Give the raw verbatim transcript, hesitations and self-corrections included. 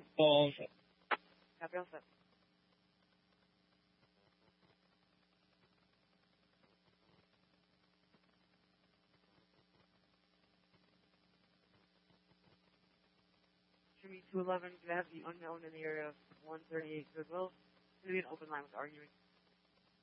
Balls. Copy all set. Jimmy two eleven, can I have the unknown in the area of one thirty-eight Goodwill? It's going to be an open line with arguing.